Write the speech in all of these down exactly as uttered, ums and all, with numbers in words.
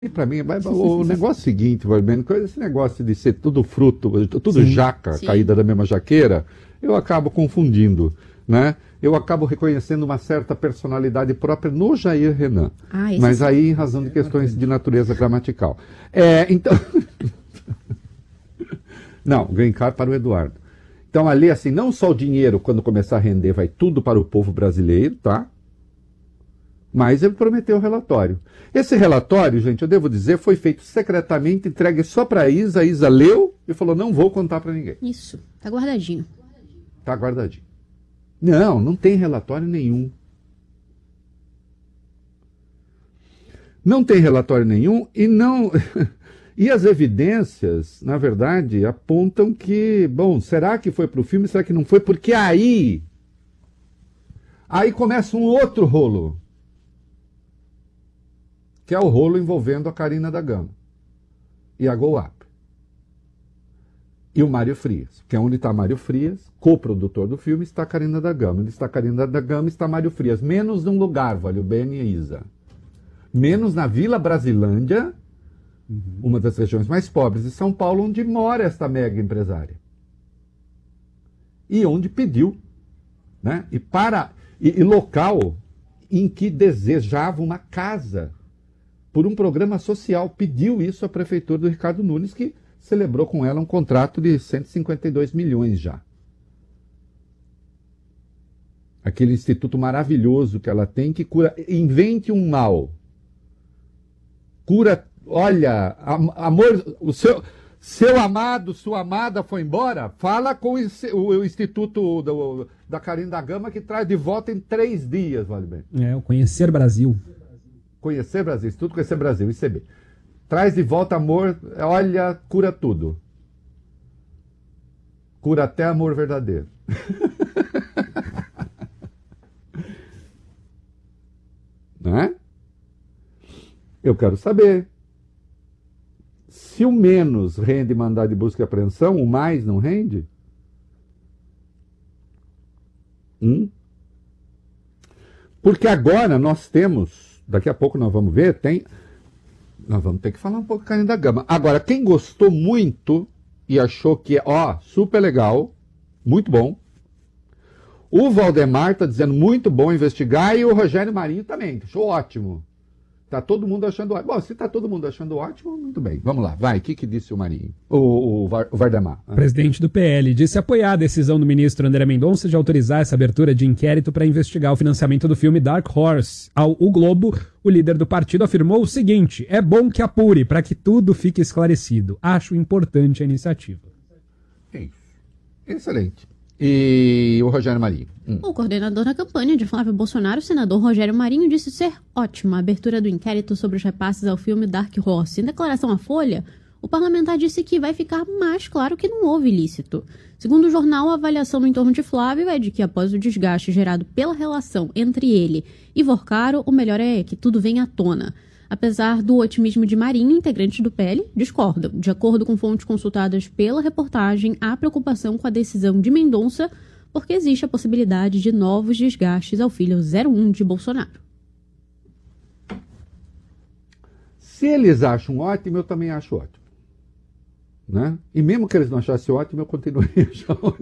Para mim, o negócio seguinte, esse negócio de ser tudo fruto, tudo Sim. jaca, Sim. caída da mesma jaqueira, eu acabo confundindo, né? Eu acabo reconhecendo uma certa personalidade própria no Jair Renan, ah, mas sim. aí em razão de questões de natureza gramatical. É, então... Não, green card para o Eduardo. Então ali, assim, não só o dinheiro, quando começar a render, vai tudo para o povo brasileiro, tá? Mas ele prometeu o relatório. Esse relatório, gente, eu devo dizer, foi feito secretamente, entregue só para a Isa. A Isa leu e falou, não vou contar para ninguém. Isso, tá guardadinho. Tá guardadinho. Não, não tem relatório nenhum. Não tem relatório nenhum e não... E as evidências, na verdade, apontam que, bom, será que foi para o filme, será que não foi? Porque aí... Aí começa um outro rolo. Que é o rolo envolvendo a Carina da Gama e a Go Up. E o Mário Frias, que é onde está Mário Frias, coprodutor do filme, está a Carina da Gama. Onde está a Carina da Gama, está Mário Frias. Menos num lugar, valeu bem e Isa. Menos na Vila Brasilândia, uhum. uma das regiões mais pobres de São Paulo, onde mora esta mega empresária. E onde pediu, né? E, para, e, e local em que desejava uma casa por um programa social, pediu isso à prefeitura do Ricardo Nunes, que celebrou com ela um contrato de cento e cinquenta e dois milhões já. Aquele instituto maravilhoso que ela tem, que cura, invente um mal. Cura, olha, amor, o seu, seu amado, sua amada foi embora, fala com o, o instituto do, da Carina da Gama, que traz de volta em três dias, vale bem. É, o Conhecer Brasil. Conhecer Brasil, Instituto Conhecer Brasil, I C B. Traz de volta amor, olha, cura tudo. Cura até amor verdadeiro. Não é? Eu quero saber. Se o menos rende mandado de busca e apreensão, o mais não rende? Hum? Porque agora nós temos... Daqui a pouco nós vamos ver, tem... Nós vamos ter que falar um pouco da Carina da Gama. Agora, quem gostou muito e achou que, ó, super legal, muito bom, o Valdemar está dizendo muito bom investigar e o Rogério Marinho também, achou ótimo. Tá todo mundo achando ótimo. Bom, se tá todo mundo achando ótimo, muito bem. Vamos lá, vai, o que, que disse o Marinho? O, o, o Valdemar. O presidente do P L disse apoiar a decisão do ministro André Mendonça de autorizar essa abertura de inquérito para investigar o financiamento do filme Dark Horse. Ao O Globo, o líder do partido afirmou o seguinte: é bom que apure para que tudo fique esclarecido. Acho importante a iniciativa. Isso. Excelente. E o Rogério Marinho? Hum. O coordenador da campanha de Flávio Bolsonaro, o senador Rogério Marinho, disse ser ótima a abertura do inquérito sobre os repasses ao filme Dark Horse. Em declaração à Folha, o parlamentar disse que vai ficar mais claro que não houve ilícito. Segundo o jornal, a avaliação no entorno de Flávio é de que, após o desgaste gerado pela relação entre ele e Vorcaro, o melhor é que tudo venha à tona. Apesar do otimismo de Marinho, integrantes do P L discordam. De acordo com fontes consultadas pela reportagem, há preocupação com a decisão de Mendonça, porque existe a possibilidade de novos desgastes ao filho zero um de Bolsonaro. Se eles acham ótimo, eu também acho ótimo. Né? E mesmo que eles não achassem ótimo, eu continuaria achando.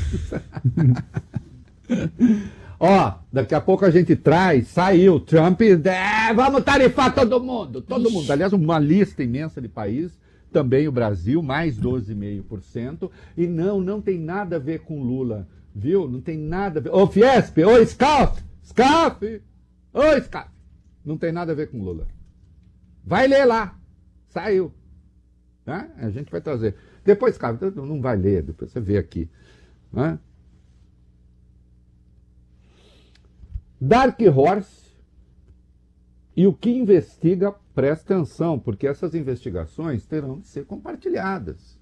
Ó, daqui a pouco a gente traz, saiu, Trump, é, vamos tarifar todo mundo, todo Ixi. mundo. Aliás, uma lista imensa de países, também o Brasil, mais doze vírgula cinco por cento. E não, não tem nada a ver com Lula, viu? Não tem nada a ver. Ô, Fiesp, ô, Scaf, Scaf, ô, Scaf. Não tem nada a ver com Lula. Vai ler lá, saiu. Né? A gente vai trazer. Depois, Scaf, não vai ler, depois você vê aqui. Né? Dark Horse e o que investiga, presta atenção, porque essas investigações terão de ser compartilhadas.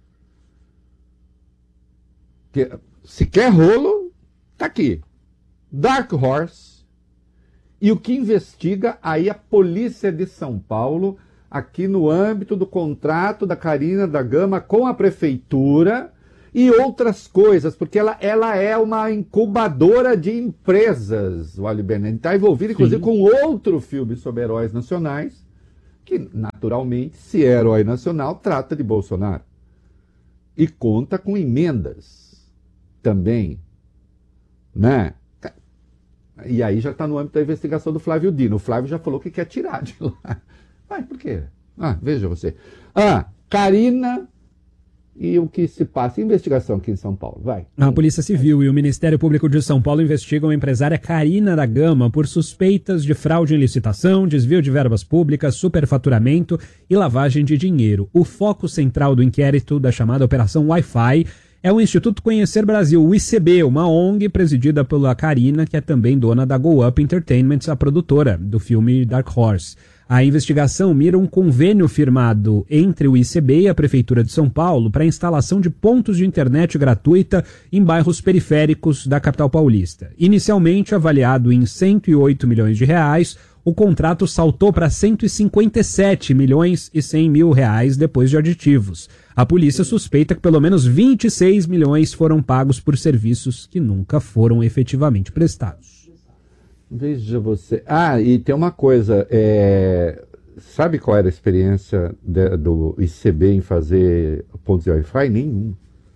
Que, se quer rolo, tá aqui. Dark Horse e o que investiga aí a Polícia de São Paulo, aqui no âmbito do contrato da Carina da Gama com a Prefeitura, e outras coisas, porque ela, ela é uma incubadora de empresas, o Ali Bennett está envolvido, inclusive, Sim. com outro filme sobre heróis nacionais, que, naturalmente, se é herói nacional, trata de Bolsonaro. E conta com emendas também, né? E aí já está no âmbito da investigação do Flávio Dino. O Flávio já falou que quer tirar de lá. Vai, por quê? Ah, veja você. Ah, Karina e o que se passa. Investigação aqui em São Paulo. Vai. A Polícia Civil e o Ministério Público de São Paulo investigam a empresária Karina da Gama por suspeitas de fraude em licitação, desvio de verbas públicas, superfaturamento e lavagem de dinheiro. O foco central do inquérito da chamada Operação Wi-Fi é o Instituto Conhecer Brasil, o I C B, uma O N G presidida pela Karina, que é também dona da Go Up Entertainment, a produtora do filme Dark Horse. A investigação mira um convênio firmado entre o I C B e a Prefeitura de São Paulo para a instalação de pontos de internet gratuita em bairros periféricos da capital paulista. Inicialmente avaliado em cento e oito milhões de reais, o contrato saltou para cento e cinquenta e sete milhões e cem mil reais depois de aditivos. A polícia suspeita que pelo menos vinte e seis milhões foram pagos por serviços que nunca foram efetivamente prestados. Veja você. Ah, e tem uma coisa. É... Sabe qual era a experiência de, do I C B em fazer pontos de Wi-Fi? Nenhum.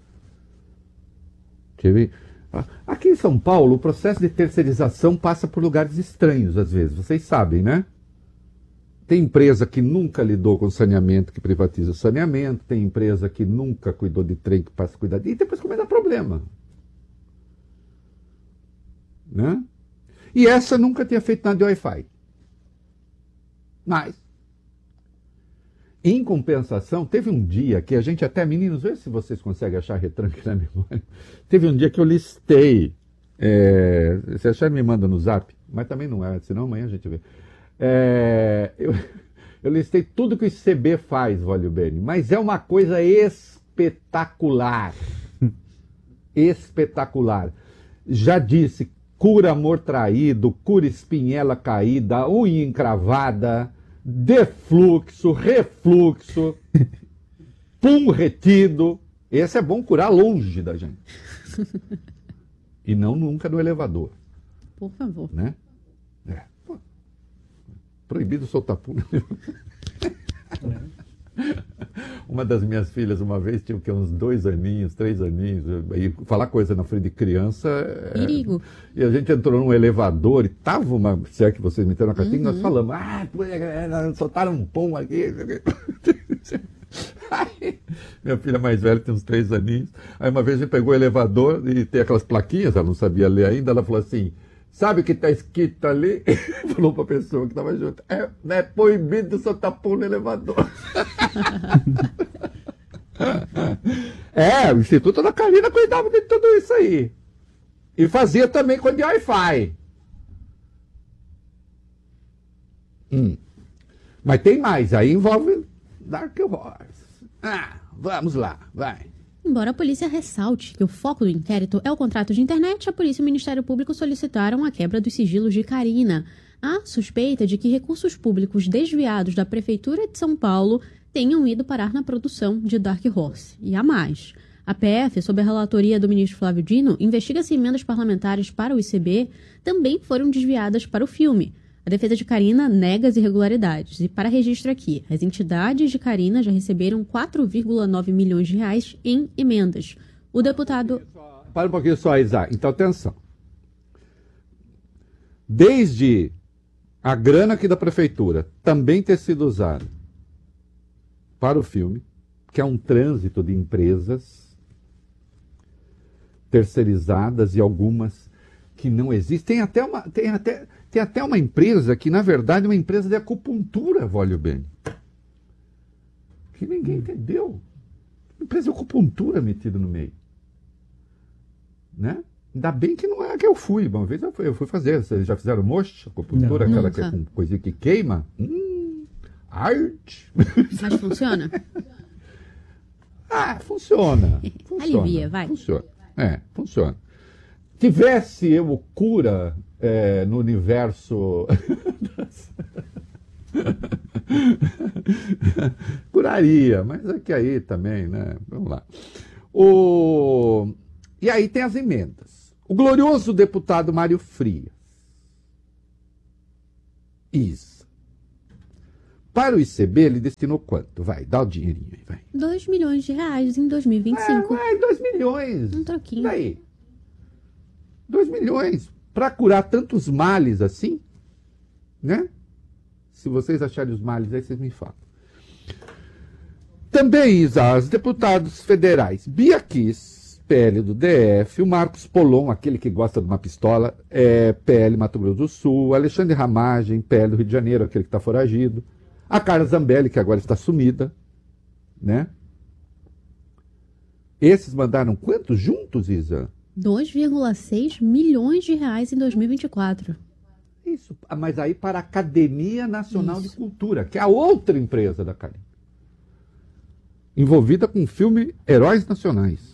Tive... Aqui em São Paulo, o processo de terceirização passa por lugares estranhos, às vezes. Vocês sabem, né? Tem empresa que nunca lidou com saneamento, que privatiza o saneamento. Tem empresa que nunca cuidou de trem, que passa a cuidar de... E depois começa a dar problema. Né? E essa nunca tinha feito nada de Wi-Fi. Mas, em compensação, teve um dia que a gente até, meninos, vê se vocês conseguem achar retranque na memória. Teve um dia que eu listei, é, se achar me manda no zap, mas também não é, senão amanhã a gente vê. É, eu, eu listei tudo que o I C B faz, Vólio Bene, mas é uma coisa espetacular. Espetacular. Já disse, cura amor traído, cura espinhela caída, unha encravada, defluxo, refluxo, pum retido. Esse é bom curar longe da gente. E não nunca no elevador. Por favor. Né? É. Pô. Proibido soltar pum. Uma das minhas filhas, uma vez, tinha que, uns dois aninhos, três aninhos, e falar coisa na frente de criança. Perigo. É, e a gente entrou num elevador e tava uma. Se é que vocês meteram na cartinha, uhum. Nós falamos, ah, soltaram um pum aqui. Aí, minha filha mais velha tem uns três aninhos. Aí uma vez a gente pegou o elevador e tem aquelas plaquinhas, ela não sabia ler ainda, ela falou assim. Sabe o que está escrito ali? Falou para a pessoa que estava junto. É, é proibido soltar pum no elevador. É, o Instituto da Karina cuidava de tudo isso aí. E fazia também com de Wi-Fi. Hum. Mas tem mais, aí envolve Dark Horse. Ah, vamos lá, vai. Embora a polícia ressalte que o foco do inquérito é o contrato de internet, a polícia e o Ministério Público solicitaram a quebra dos sigilos de Karina. Há suspeita de que recursos públicos desviados da Prefeitura de São Paulo tenham ido parar na produção de Dark Horse. E há mais. A P F, sob a relatoria do ministro Flávio Dino, investiga se emendas parlamentares para o I C B também foram desviadas para o filme. A defesa de Karina nega as irregularidades. E para registro aqui, as entidades de Karina já receberam quatro vírgula nove milhões de reais em emendas. O deputado... Para um pouquinho só, Isa. Então, atenção. Desde a grana aqui da prefeitura também ter sido usada para o filme, que é um trânsito de empresas terceirizadas e algumas que não existem. Tem até uma... Tem até... Tem até uma empresa que, na verdade, é uma empresa de acupuntura, Vólio Bene. Que ninguém entendeu. Uma empresa de acupuntura metida no meio. Né? Ainda bem que não é a que eu fui. Uma vez eu fui, eu fui fazer. Vocês já fizeram mocha? Acupuntura, não, aquela que é com coisinha que queima? Hum, arte. Mas funciona? Ah, funciona. funciona Alivia, vai. Funciona. É, funciona. Tivesse eu cura... É, no universo curaria, mas aqui aí também, né? Vamos lá. O... E aí tem as emendas. O glorioso deputado Mário Frias. Isso. Para o I C B, ele destinou quanto? Vai, dá o dinheirinho aí, vai. dois milhões de reais em dois mil e vinte e cinco. É, vai, dois milhões. Um troquinho. Daí. dois milhões. Para curar tantos males assim, né? Se vocês acharem os males aí, vocês me falam. Também, Isa, os deputados federais Bia Kiss, P L do D F, o Marcos Polon, aquele que gosta de uma pistola, é, P L Mato Grosso do Sul, Alexandre Ramagem, P L do Rio de Janeiro, aquele que está foragido, a Carla Zambelli, que agora está sumida, né? Esses mandaram quantos juntos, Isa? dois vírgula seis milhões de reais em dois mil e vinte e quatro. Isso, mas aí para a Academia Nacional Isso. de Cultura, que é a outra empresa da Academia, envolvida com o filme Heróis Nacionais.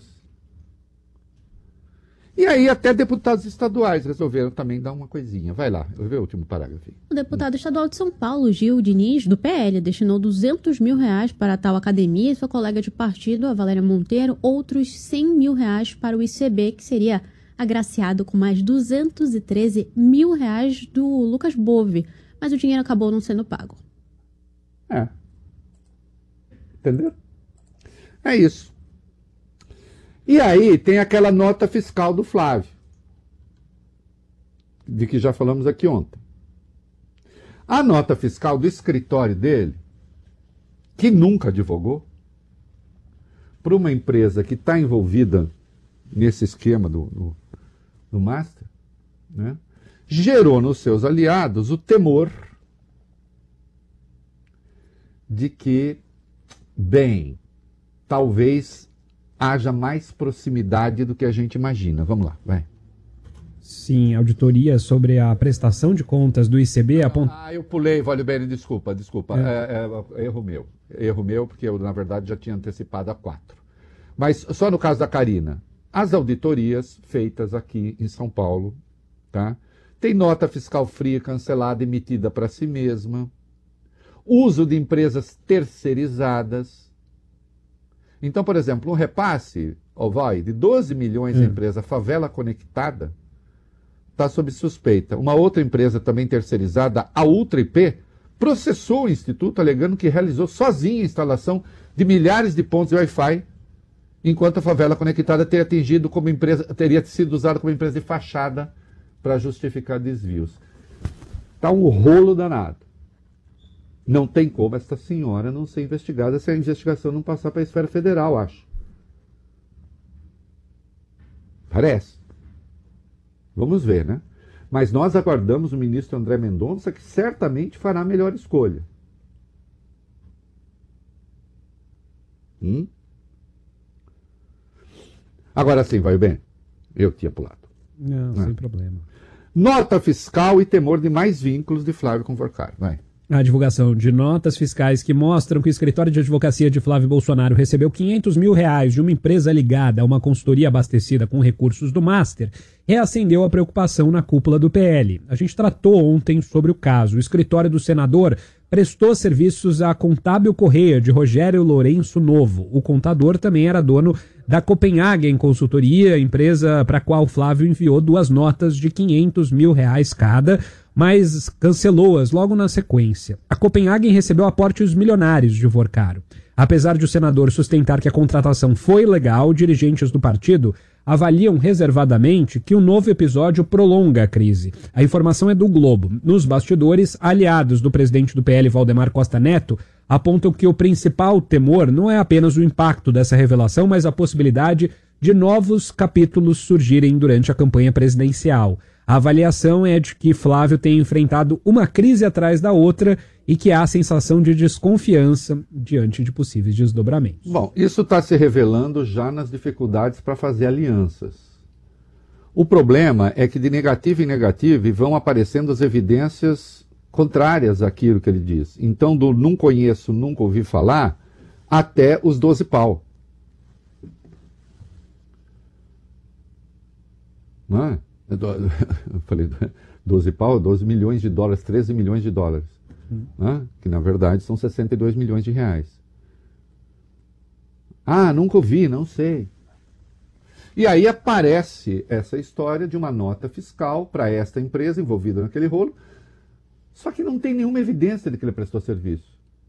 E aí até deputados estaduais resolveram também dar uma coisinha. Vai lá, eu vou ver o último parágrafo. O deputado estadual de São Paulo, Gil Diniz, do P L, destinou duzentos mil reais para a tal academia e sua colega de partido, a Valéria Monteiro, outros cem mil reais para o I C B, que seria agraciado com mais duzentos e treze mil reais do Lucas Bove. Mas o dinheiro acabou não sendo pago. É. Entendeu? É isso. E aí tem aquela nota fiscal do Flávio, de que já falamos aqui ontem. A nota fiscal do escritório dele, que nunca advogou, para uma empresa que está envolvida nesse esquema do, do, do Master, né, gerou nos seus aliados o temor de que, bem, talvez haja mais proximidade do que a gente imagina. Vamos lá, vai. Sim, auditoria sobre a prestação de contas do I C B aponta... Ah, eu pulei, Vale Bene, desculpa, desculpa. É. É, é, erro meu. Erro meu, porque eu, na verdade, já tinha antecipado a quatro. Mas só no caso da Carina. As auditorias feitas aqui em São Paulo, tá? Tem nota fiscal fria cancelada emitida para si mesma, uso de empresas terceirizadas. Então, por exemplo, um repasse, ó, vai, de doze milhões hum. à empresa Favela Conectada, está sob suspeita. Uma outra empresa também terceirizada, a Ultra I P, processou o Instituto alegando que realizou sozinha a instalação de milhares de pontos de Wi-Fi, enquanto a Favela Conectada teria atingido como empresa, teria sido usada como empresa de fachada para justificar desvios. Está um rolo danado. Não tem como esta senhora não ser investigada se a investigação não passar para a esfera federal, acho. Parece. Vamos ver, né? Mas nós aguardamos o ministro André Mendonça, que certamente fará a melhor escolha. Hum? Agora sim, vai bem. Eu tinha pulado. Não, Não. sem problema. Nota fiscal e temor de mais vínculos de Flávio com Forcaro. Vai. A divulgação de notas fiscais que mostram que o escritório de advocacia de Flávio Bolsonaro recebeu quinhentos mil reais de uma empresa ligada a uma consultoria abastecida com recursos do Master reacendeu a preocupação na cúpula do P L. A gente tratou ontem sobre o caso. O escritório do senador prestou serviços à Contábil Correia de Rogério Lourenço Novo. O contador também era dono da Copenhagen Consultoria, empresa para a qual Flávio enviou duas notas de quinhentos mil reais cada, mas cancelou-as logo na sequência. A Copenhagen recebeu aportes milionários de Forcaro. Apesar de o senador sustentar que a contratação foi legal, dirigentes do partido avaliam reservadamente que o novo episódio prolonga a crise. A informação é do Globo. Nos bastidores, aliados do presidente do P L, Valdemar Costa Neto, apontam que o principal temor não é apenas o impacto dessa revelação, mas a possibilidade de novos capítulos surgirem durante a campanha presidencial. A avaliação é de que Flávio tem enfrentado uma crise atrás da outra e que há sensação de desconfiança diante de possíveis desdobramentos. Bom, isso está se revelando já nas dificuldades para fazer alianças. O problema é que de negativo em negativo vão aparecendo as evidências contrárias àquilo que ele diz. Então, do não conheço, nunca ouvi falar, até os doze pau. Não é? Eu falei doze pau, doze milhões de dólares, treze milhões de dólares. Hum. Né? Que na verdade são sessenta e dois milhões de reais. Ah, nunca ouvi, não sei. E aí aparece essa história de uma nota fiscal para esta empresa envolvida naquele rolo, só que não tem nenhuma evidência de que ele prestou serviço.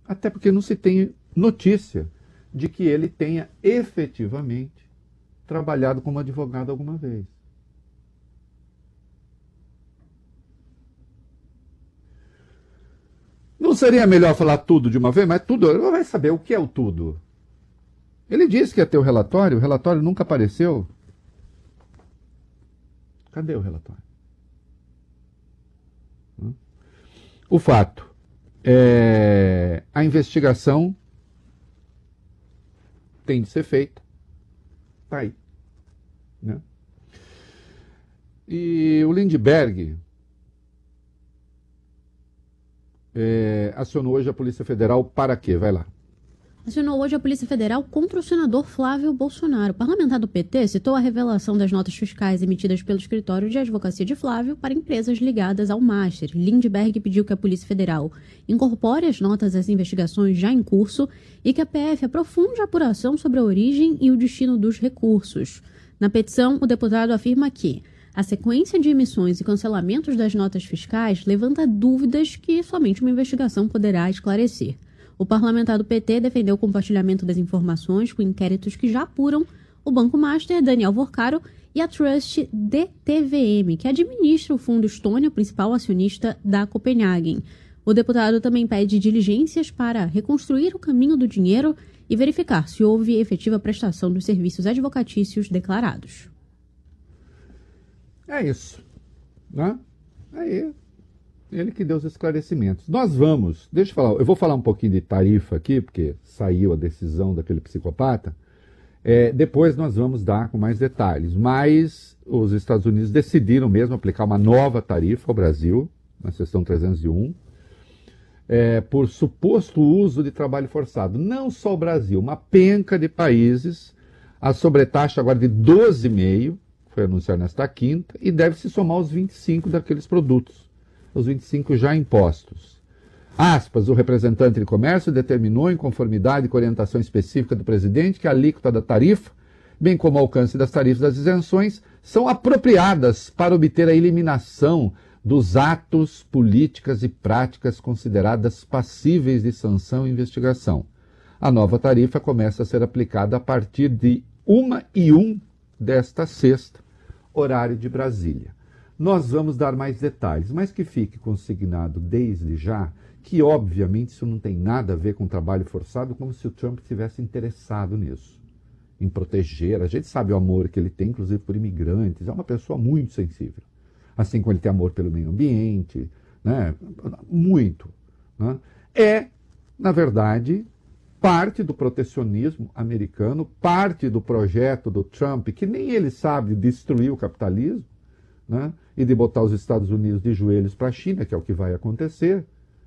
Até porque não se tem notícia de que ele tenha efetivamente trabalhado como advogado alguma vez. Não seria melhor falar tudo de uma vez? Mas tudo, ele vai saber o que é o tudo. Ele disse que ia ter o relatório, o relatório nunca apareceu. Cadê o relatório? O fato é a investigação tem de ser feita. Está aí. Né? E o Lindbergh é, acionou hoje a Polícia Federal para quê? Vai lá. Acionou hoje a Polícia Federal contra o senador Flávio Bolsonaro. O parlamentar do P T citou a revelação das notas fiscais emitidas pelo escritório de advocacia de Flávio para empresas ligadas ao Master. Lindbergh pediu que a Polícia Federal incorpore as notas às investigações já em curso e que a P F aprofunde a apuração sobre a origem e o destino dos recursos. Na petição, o deputado afirma que a sequência de emissões e cancelamentos das notas fiscais levanta dúvidas que somente uma investigação poderá esclarecer. O parlamentar do P T defendeu o compartilhamento das informações com inquéritos que já apuram o Banco Master, Daniel Vorcaro, e a Trust D T V M, que administra o Fundo Estônia, principal acionista da Copenhagen. O deputado também pede diligências para reconstruir o caminho do dinheiro e verificar se houve efetiva prestação dos serviços advocatícios declarados. É isso. Né? Aí, ele que deu os esclarecimentos. Nós vamos, deixa eu falar, eu vou falar um pouquinho de tarifa aqui, porque saiu a decisão daquele psicopata. É, depois nós vamos dar com mais detalhes. Mas os Estados Unidos decidiram mesmo aplicar uma nova tarifa ao Brasil, na seção trezentos e um, é, por suposto uso de trabalho forçado. Não só o Brasil, uma penca de países. A sobretaxa agora de doze vírgula cinco, foi anunciada nesta quinta, e deve se somar aos vinte e cinco daqueles produtos. Os vinte e cinco já impostos. Aspas, o representante de comércio determinou, em conformidade com a orientação específica do presidente, que a alíquota da tarifa, bem como o alcance das tarifas das isenções, são apropriadas para obter a eliminação dos atos, políticas e práticas consideradas passíveis de sanção e investigação. A nova tarifa começa a ser aplicada a partir de uma e um desta sexta, horário de Brasília. Nós vamos dar mais detalhes, mas que fique consignado desde já que, obviamente, isso não tem nada a ver com trabalho forçado, como se o Trump tivesse interessado nisso, em proteger. A gente sabe o amor que ele tem, inclusive, por imigrantes. É uma pessoa muito sensível. Assim como ele tem amor pelo meio ambiente, né? Muito. Né? É, na verdade, parte do protecionismo americano, parte do projeto do Trump, que nem ele sabe destruir o capitalismo, né? E de botar os Estados Unidos de joelhos para a China, que é o que vai acontecer.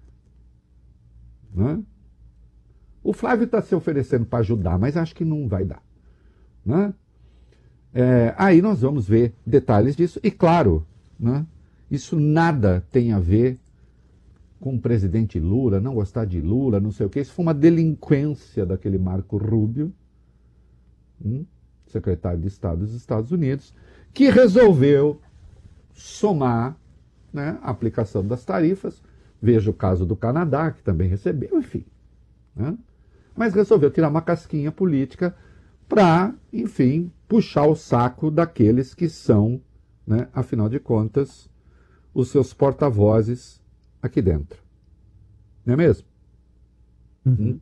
Né? O Flávio está se oferecendo para ajudar, mas acho que não vai dar. Né? É, aí nós vamos ver detalhes disso. E claro, né, isso nada tem a ver com o presidente Lula, não gostar de Lula, não sei o que. Isso foi uma delinquência daquele Marco Rubio, hum, secretário de Estado dos Estados Unidos, que resolveu somar, né, a aplicação das tarifas. Veja o caso do Canadá, que também recebeu, enfim. Né? Mas resolveu tirar uma casquinha política para, enfim, puxar o saco daqueles que são, né, afinal de contas, os seus porta-vozes aqui dentro. Não é mesmo? Uhum. Hum?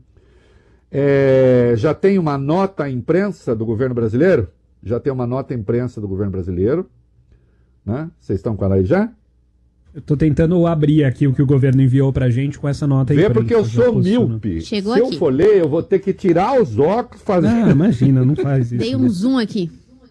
É, já tem uma nota à imprensa do governo brasileiro? Já tem uma nota à imprensa do governo brasileiro. Né? Vocês estão com ela aí já? Eu tô tentando abrir aqui o que o governo enviou pra gente com essa nota aí. Vê porque eu sou míope. Chegou Se aqui. eu for ler, eu vou ter que tirar os óculos, fazer... Ah, imagina, não faz isso. Dei um zoom aqui.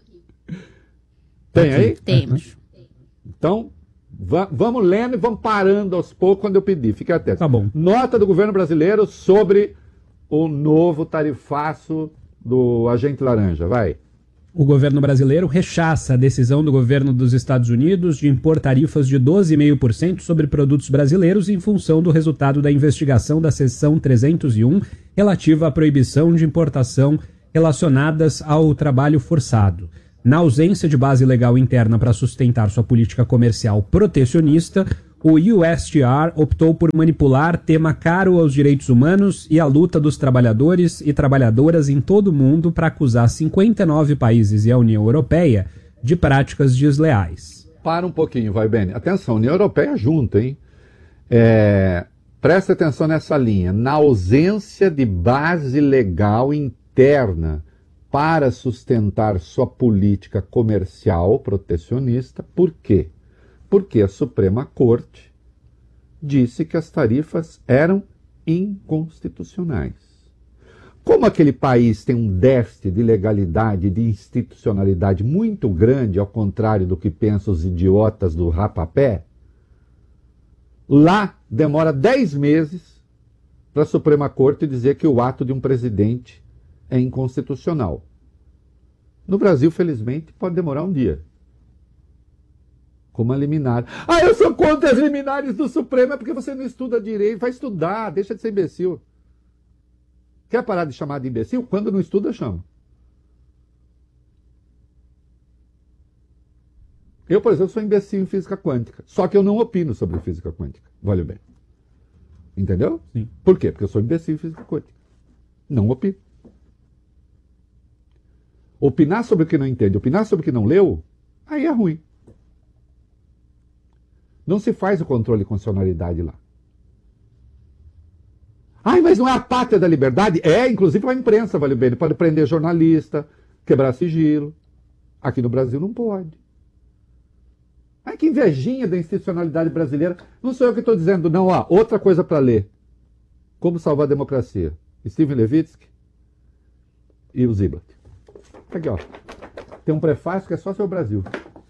Tem aí? Temos. Então, va vamos lendo e vamos parando aos poucos quando eu pedir. Fique atento. Tá bom. Nota do governo brasileiro sobre o novo tarifaço do agente laranja. Vai. O governo brasileiro rechaça a decisão do governo dos Estados Unidos de impor tarifas de doze vírgula cinco por cento sobre produtos brasileiros em função do resultado da investigação da seção trezentos e um relativa à proibição de importação relacionadas ao trabalho forçado. Na ausência de base legal interna para sustentar sua política comercial protecionista, o U S T R optou por manipular tema caro aos direitos humanos e à luta dos trabalhadores e trabalhadoras em todo o mundo para acusar cinquenta e nove países e a União Europeia de práticas desleais. Para um pouquinho, vai bem. Atenção, União Europeia junto, hein? É, presta atenção nessa linha. Na ausência de base legal interna para sustentar sua política comercial protecionista, por quê? Porque a Suprema Corte disse que as tarifas eram inconstitucionais. Como aquele país tem um déficit de legalidade e de institucionalidade muito grande, ao contrário do que pensam os idiotas do rapapé, lá demora dez meses para a Suprema Corte dizer que o ato de um presidente é inconstitucional. No Brasil, felizmente, pode demorar um dia. Como a liminar. Ah, eu sou contra as liminares do Supremo, é porque você não estuda direito. Vai estudar, deixa de ser imbecil. Quer parar de chamar de imbecil? Quando não estuda, chama. Eu, por exemplo, sou imbecil em física quântica. Só que eu não opino sobre física quântica. Valeu bem. Entendeu? Sim. Por quê? Porque eu sou imbecil em física quântica. Não opino. Opinar sobre o que não entende, opinar sobre o que não leu, aí é ruim. Não se faz o controle de constitucionalidade lá. Ai, mas não é a pátria da liberdade? É, inclusive a imprensa, vale bem. Pode prender jornalista, quebrar sigilo. Aqui no Brasil não pode. Ai, que invejinha da institucionalidade brasileira. Não sou eu que estou dizendo, não. Ó, outra coisa para ler. Como Salvar a Democracia. Steven Levitsky e o Ziblatt. Aqui, ó. Tem um prefácio que é só sobre o Brasil.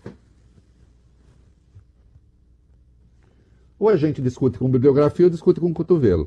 Ou a gente discute com bibliografia ou discute com cotovelo.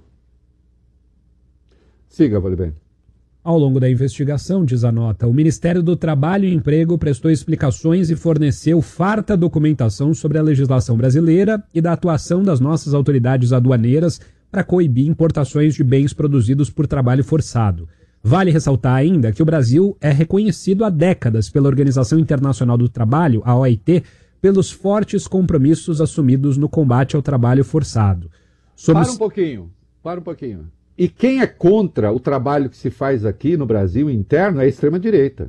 Siga, vale bem. Ao longo da investigação, diz a nota, o Ministério do Trabalho e Emprego prestou explicações e forneceu farta documentação sobre a legislação brasileira e da atuação das nossas autoridades aduaneiras para coibir importações de bens produzidos por trabalho forçado. Vale ressaltar ainda que o Brasil é reconhecido há décadas pela Organização Internacional do Trabalho, a O I T, pelos fortes compromissos assumidos no combate ao trabalho forçado. Somos... Para um pouquinho, para um pouquinho. E quem é contra o trabalho que se faz aqui no Brasil interno é a extrema-direita.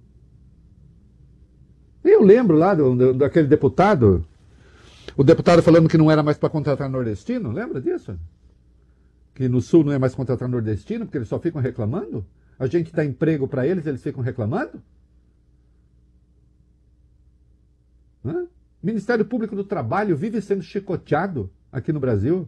Eu lembro lá do, do, daquele deputado, o deputado falando que não era mais para contratar nordestino, lembra disso? Que no Sul não é mais contratar nordestino, porque eles só ficam reclamando? A gente dá emprego para eles, eles ficam reclamando? Hã? Ministério Público do Trabalho vive sendo chicoteado aqui no Brasil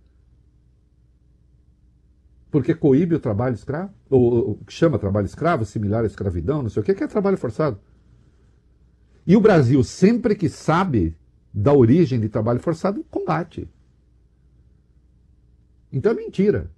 porque coíbe o trabalho escravo, ou o que chama trabalho escravo, similar à escravidão, não sei o que, que é trabalho forçado. E o Brasil, sempre que sabe da origem de trabalho forçado, combate. Então é mentira.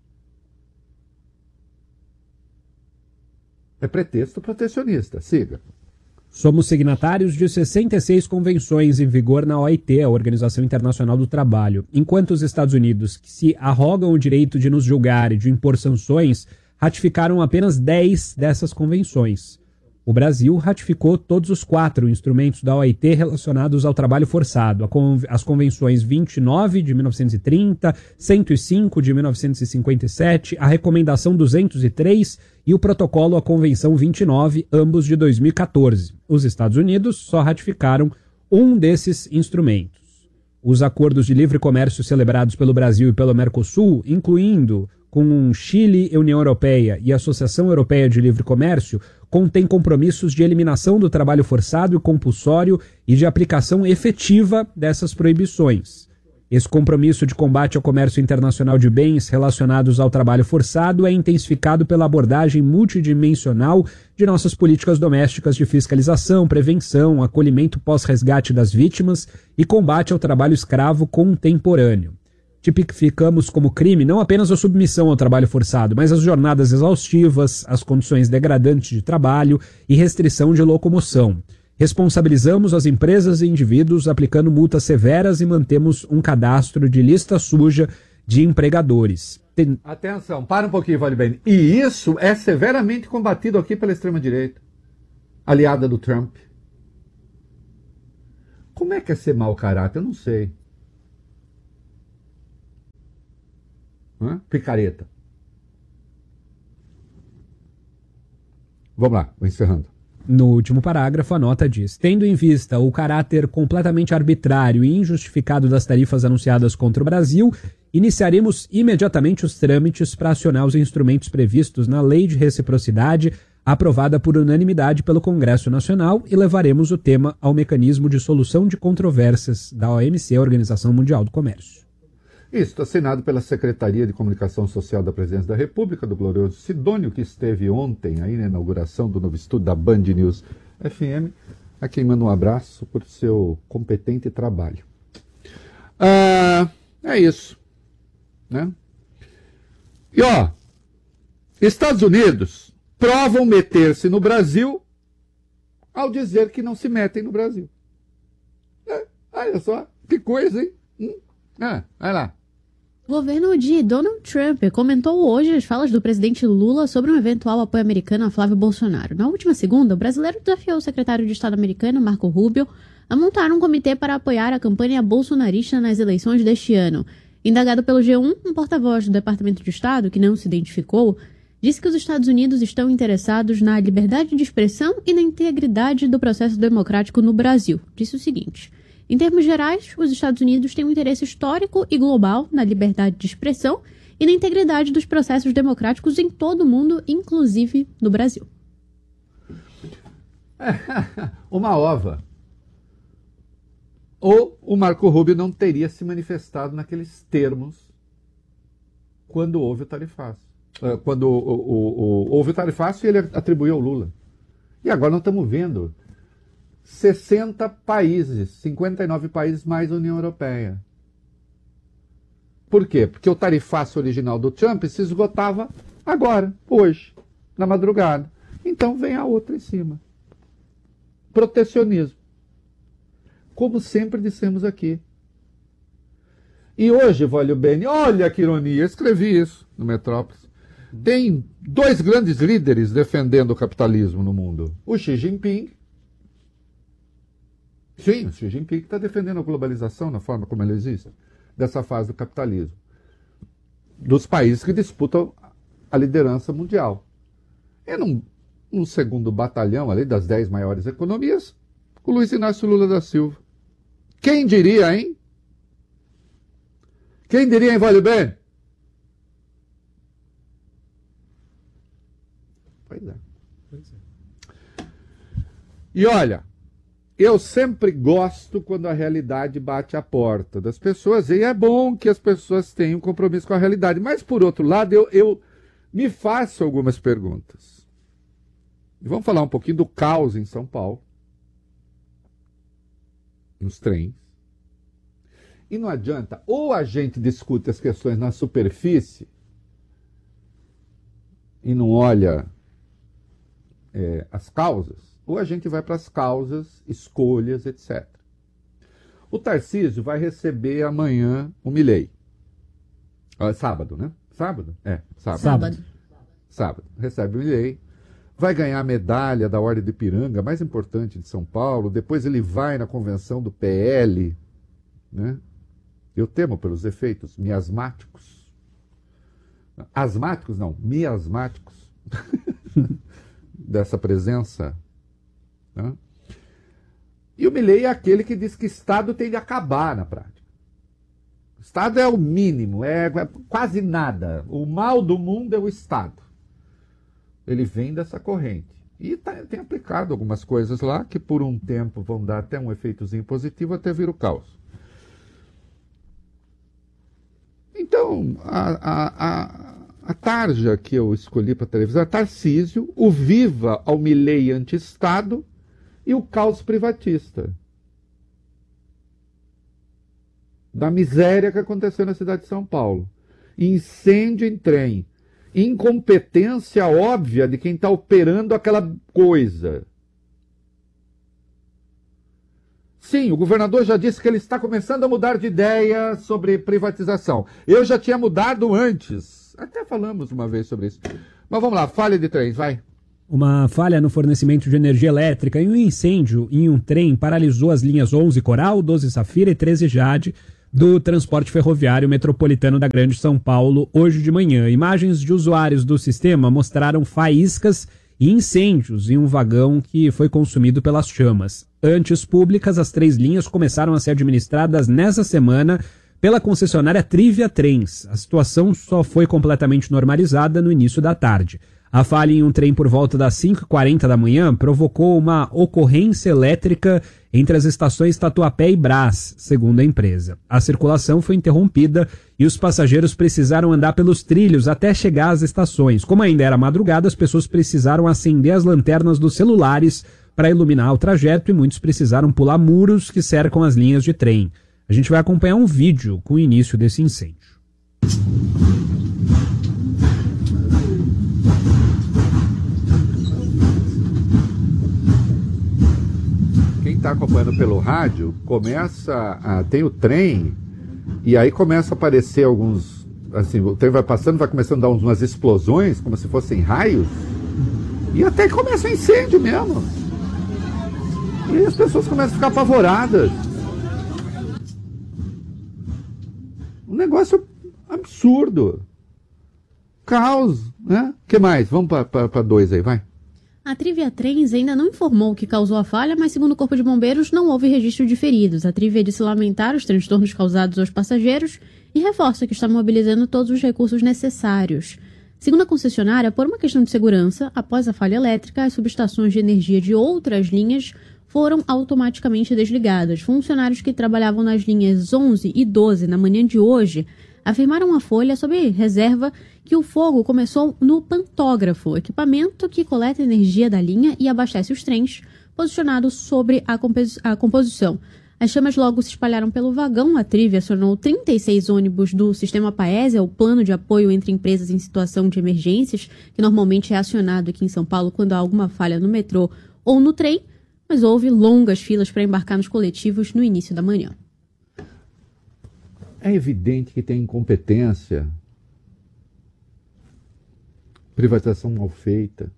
É pretexto protecionista. Siga. Somos signatários de sessenta e seis convenções em vigor na O I T, a Organização Internacional do Trabalho, enquanto os Estados Unidos, que se arrogam o direito de nos julgar e de impor sanções, ratificaram apenas dez dessas convenções. O Brasil ratificou todos os quatro instrumentos da O I T relacionados ao trabalho forçado, as convenções vinte e nove de mil novecentos e trinta, cento e cinco de mil novecentos e cinquenta e sete, a recomendação duzentos e três e o protocolo à convenção vinte e nove, ambos de dois mil e quatorze. Os Estados Unidos só ratificaram um desses instrumentos. Os acordos de livre comércio celebrados pelo Brasil e pelo Mercosul, incluindo com Chile, União Europeia e Associação Europeia de Livre Comércio, contém compromissos de eliminação do trabalho forçado e compulsório e de aplicação efetiva dessas proibições. Esse compromisso de combate ao comércio internacional de bens relacionados ao trabalho forçado é intensificado pela abordagem multidimensional de nossas políticas domésticas de fiscalização, prevenção, acolhimento pós-resgate das vítimas e combate ao trabalho escravo contemporâneo. Tipificamos como crime não apenas a submissão ao trabalho forçado, mas as jornadas exaustivas, as condições degradantes de trabalho e restrição de locomoção. Responsabilizamos as empresas e indivíduos aplicando multas severas e mantemos um cadastro de lista suja de empregadores. Tem... Atenção, para um pouquinho, vale bem. E isso é severamente combatido aqui pela extrema-direita, aliada do Trump. Como é que é ser mau caráter? Eu não sei. Hã? Picareta. Vamos lá, vou encerrando. No último parágrafo, a nota diz: tendo em vista o caráter completamente arbitrário e injustificado das tarifas anunciadas contra o Brasil, iniciaremos imediatamente os trâmites para acionar os instrumentos previstos na Lei de Reciprocidade, aprovada por unanimidade pelo Congresso Nacional, e levaremos o tema ao mecanismo de solução de controvérsias da O M C, a Organização Mundial do Comércio. Isso, assinado pela Secretaria de Comunicação Social da Presidência da República, do glorioso Sidônio, que esteve ontem aí na inauguração do novo estúdio da Band News F M, a quem manda um abraço por seu competente trabalho. Ah, é isso, né? E ó, Estados Unidos provam meter-se no Brasil ao dizer que não se metem no Brasil. É, olha só, que coisa, hein? Hum? Ah, vai lá. O governo de Donald Trump comentou hoje as falas do presidente Lula sobre um eventual apoio americano a Flávio Bolsonaro. Na última segunda, o brasileiro desafiou o secretário de Estado americano, Marco Rubio, a montar um comitê para apoiar a campanha bolsonarista nas eleições deste ano. Indagado pelo G um, um porta-voz do Departamento de Estado, que não se identificou, disse que os Estados Unidos estão interessados na liberdade de expressão e na integridade do processo democrático no Brasil. Disse o seguinte: em termos gerais, os Estados Unidos têm um interesse histórico e global na liberdade de expressão e na integridade dos processos democráticos em todo o mundo, inclusive no Brasil. Uma ova. Ou o Marco Rubio não teria se manifestado naqueles termos quando houve o tarifaço. Quando o, o, o, houve o tarifaço e ele atribuiu ao Lula. E agora nós estamos vendo sessenta países, cinquenta e nove países mais a União Europeia. Por quê? Porque o tarifaço original do Trump se esgotava agora, hoje, na madrugada. Então vem a outra em cima. Protecionismo. Como sempre dissemos aqui. E hoje, Vólio Bene, olha que ironia, escrevi isso no Metrópolis. Tem dois grandes líderes defendendo o capitalismo no mundo. O Xi Jinping. Sim, o Xi Jinping está defendendo a globalização na forma como ela existe, dessa fase do capitalismo, dos países que disputam a liderança mundial. E num, num segundo batalhão ali das dez maiores economias, o Luiz Inácio Lula da Silva. Quem diria, hein? Quem diria, hein, Vale Bem? Pois é. Pois é. E olha, eu sempre gosto quando a realidade bate a porta das pessoas, e é bom que as pessoas tenham compromisso com a realidade. Mas, por outro lado, eu, eu me faço algumas perguntas. E vamos falar um pouquinho do caos em São Paulo, nos trens. E não adianta, ou a gente discute as questões na superfície e não olha é, as causas, ou a gente vai para as causas, escolhas, etcétera. O Tarcísio vai receber amanhã o Milei. Ah, sábado, né? Sábado? É, sábado. Sábado. Sábado. Recebe o Milei. Vai ganhar a medalha da Ordem de Ipiranga, mais importante de São Paulo. Depois ele vai na convenção do P L, né? Eu temo pelos efeitos miasmáticos. Asmáticos, não, miasmáticos dessa presença. Né? E o Milei é aquele que diz que Estado tem de acabar na prática. Estado é o mínimo, é, é quase nada. O mal do mundo é o Estado. Ele vem dessa corrente. E tá, tem aplicado algumas coisas lá que por um tempo vão dar até um efeitozinho positivo até vir o caos. Então, a, a, a, a tarja que eu escolhi para a televisão é Tarcísio, o Viva ao Milei anti-Estado e o caos privatista. Da miséria que aconteceu na cidade de São Paulo. Incêndio em trem. Incompetência óbvia de quem está operando aquela coisa. Sim, o governador já disse que ele está começando a mudar de ideia sobre privatização. Eu já tinha mudado antes. Até falamos uma vez sobre isso. Mas vamos lá, falha de trens, vai. Uma falha no fornecimento de energia elétrica e um incêndio em um trem paralisou as linhas onze Coral, doze Safira e treze Jade, do transporte ferroviário metropolitano da Grande São Paulo hoje de manhã. Imagens de usuários do sistema mostraram faíscas e incêndios em um vagão que foi consumido pelas chamas. Antes públicas, as três linhas começaram a ser administradas nessa semana pela concessionária Trivia Trens. A situação só foi completamente normalizada no início da tarde. A falha em um trem por volta das cinco e quarenta da manhã provocou uma ocorrência elétrica entre as estações Tatuapé e Brás, segundo a empresa. A circulação foi interrompida e os passageiros precisaram andar pelos trilhos até chegar às estações. Como ainda era madrugada, as pessoas precisaram acender as lanternas dos celulares para iluminar o trajeto e muitos precisaram pular muros que cercam as linhas de trem. A gente vai acompanhar um vídeo com o início desse incêndio. Quem está acompanhando pelo rádio, começa a, tem o trem, e aí começa a aparecer alguns, assim, o trem vai passando, vai começando a dar umas explosões, como se fossem raios, e até começa um incêndio mesmo. E as pessoas começam a ficar apavoradas. Um negócio absurdo. Caos, né? O que mais? Vamos para dois aí, vai. A Trivia Trens ainda não informou o que causou a falha, mas segundo o Corpo de Bombeiros não houve registro de feridos. A Trivia disse lamentar os transtornos causados aos passageiros e reforça que está mobilizando todos os recursos necessários. Segundo a concessionária, por uma questão de segurança, após a falha elétrica, as subestações de energia de outras linhas foram automaticamente desligadas. Funcionários que trabalhavam nas linhas onze e doze na manhã de hoje afirmaram à Folha, sob reserva, que o fogo começou no pantógrafo, equipamento que coleta energia da linha e abastece os trens, posicionado sobre a, compos- a composição. As chamas logo se espalharam pelo vagão. A Trivia acionou trinta e seis ônibus do Sistema Paese, o plano de apoio entre empresas em situação de emergências, que normalmente é acionado aqui em São Paulo quando há alguma falha no metrô ou no trem, mas houve longas filas para embarcar nos coletivos no início da manhã. É evidente que tem incompetência, privatização mal feita.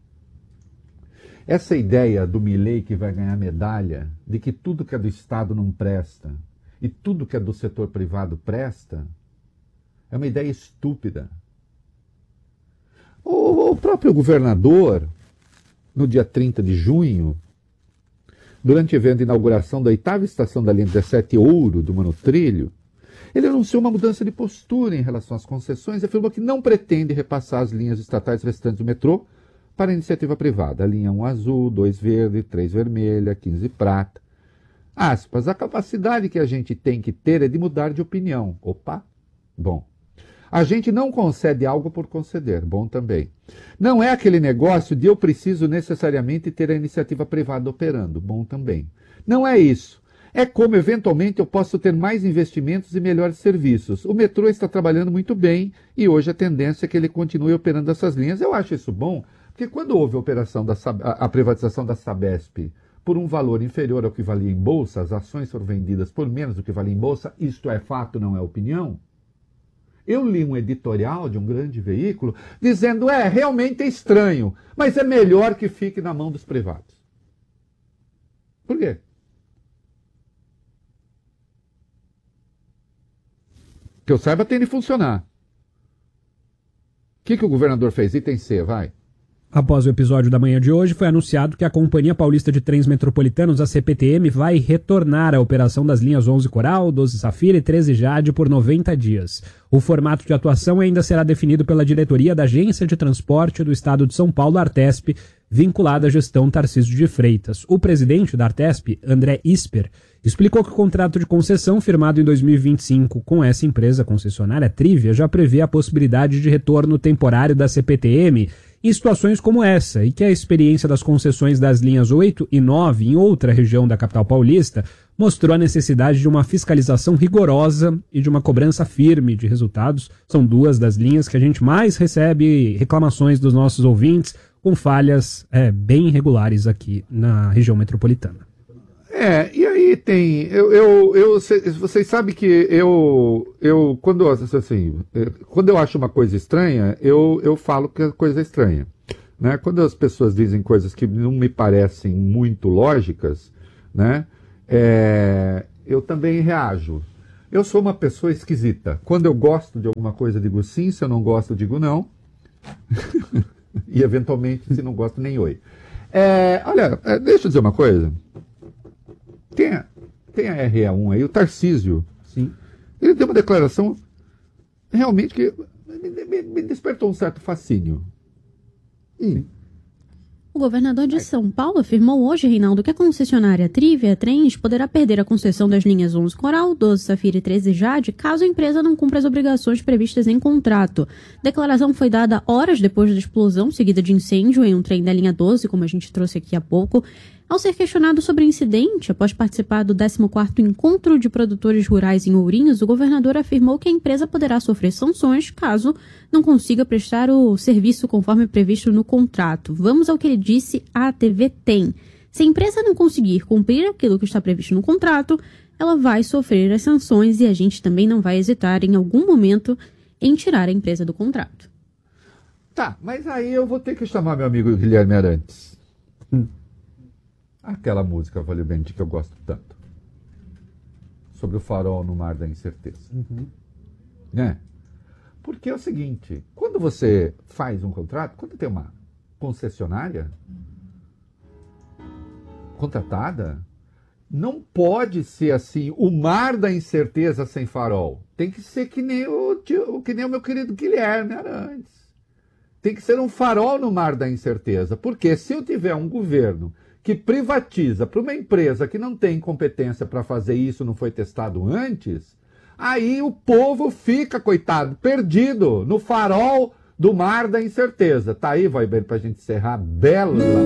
Essa ideia do Milei que vai ganhar medalha, de que tudo que é do Estado não presta e tudo que é do setor privado presta, é uma ideia estúpida. O, o próprio governador, no dia trinta de junho, durante o evento de inauguração da oitava estação da linha dezessete Ouro do Monotrilho, ele anunciou uma mudança de postura em relação às concessões e afirmou que não pretende repassar as linhas estatais restantes do metrô para a iniciativa privada. A linha um azul, dois verde, três vermelha, quinze prata. Aspas, a capacidade que a gente tem que ter é de mudar de opinião. Opa, bom. A gente não concede algo por conceder, bom também. Não é aquele negócio de eu preciso necessariamente ter a iniciativa privada operando, bom também. Não é isso. É como, eventualmente, eu posso ter mais investimentos e melhores serviços. O metrô está trabalhando muito bem e hoje a tendência é que ele continue operando essas linhas. Eu acho isso bom, porque quando houve a, operação da, a, a privatização da Sabesp por um valor inferior ao que valia em bolsa, as ações foram vendidas por menos do que valia em bolsa, isto é fato, não é opinião. Eu li um editorial de um grande veículo dizendo, é, realmente é estranho, mas é melhor que fique na mão dos privados. Por quê? Que eu saiba, tem de funcionar. O que, que o governador fez? Item C, vai. Após o episódio da manhã de hoje, foi anunciado que a Companhia Paulista de Trens Metropolitanos, a C P T M, vai retornar à operação das linhas onze Coral, doze Safira e treze Jade por noventa dias. O formato de atuação ainda será definido pela diretoria da Agência de Transporte do Estado de São Paulo, Artesp, vinculada à gestão Tarcísio de Freitas. O presidente da Artesp, André Isper, explicou que o contrato de concessão firmado em dois mil e vinte e cinco com essa empresa concessionária Trivia já prevê a possibilidade de retorno temporário da C P T M em situações como essa, e que a experiência das concessões das linhas oito e nove em outra região da capital paulista mostrou a necessidade de uma fiscalização rigorosa e de uma cobrança firme de resultados. São duas das linhas que a gente mais recebe reclamações dos nossos ouvintes com falhas é, bem irregulares aqui na região metropolitana. É, e aí tem, eu, eu, eu vocês sabem que eu, eu quando, assim, quando eu acho uma coisa estranha, eu, eu falo que a coisa é estranha, né? Quando as pessoas dizem coisas que não me parecem muito lógicas, né? É, eu também reajo. Eu sou uma pessoa esquisita. Quando eu gosto de alguma coisa, digo sim. Se eu não gosto, digo não. E, eventualmente, se não gosto, nem oi. É, olha, é, deixa eu dizer uma coisa. Tem a, tem a R E um aí, o Tarcísio. Sim. Ele deu uma declaração realmente que me, me, me despertou um certo fascínio. Hum. O governador de São Paulo afirmou hoje, Reinaldo, que a concessionária Trivia Trens poderá perder a concessão das linhas onze Coral, doze Safira e treze Jade, caso a empresa não cumpra as obrigações previstas em contrato. A declaração foi dada horas depois da explosão seguida de incêndio em um trem da linha doze, como a gente trouxe aqui há pouco. Ao ser questionado sobre o incidente, após participar do décimo quarto Encontro de Produtores Rurais em Ourinhos, o governador afirmou que a empresa poderá sofrer sanções caso não consiga prestar o serviço conforme previsto no contrato. Vamos ao que ele disse à T V Tem. Se a empresa não conseguir cumprir aquilo que está previsto no contrato, ela vai sofrer as sanções e a gente também não vai hesitar em algum momento em tirar a empresa do contrato. Tá, mas aí eu vou ter que chamar meu amigo Guilherme Arantes. Hum. Aquela música, Valeu Bem, que eu gosto tanto. Sobre o farol no mar da incerteza. Uhum. Né? Porque é o seguinte, quando você faz um contrato, quando tem uma concessionária contratada, não pode ser assim, o mar da incerteza sem farol. Tem que ser que nem o, que nem o meu querido Guilherme Arantes. Tem que ser um farol no mar da incerteza. Porque se eu tiver um governo que privatiza para uma empresa que não tem competência para fazer isso, não foi testado antes, aí o povo fica, coitado, perdido no farol do mar da incerteza. Tá aí, vai bem, para a gente encerrar, bela